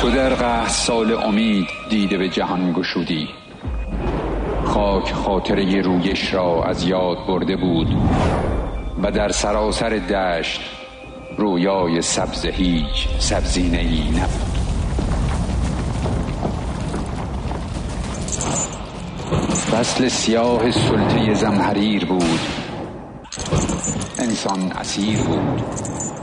تو در قحط سال امید دیده به جهان گشودی. خاک خاطره رویش را از یاد برده بود و در سراسر دشت رویای سبز هیچ سبزینه‌ای نبود. فصل سیاه سلطه زمهریر بود. انسان اسیر بود.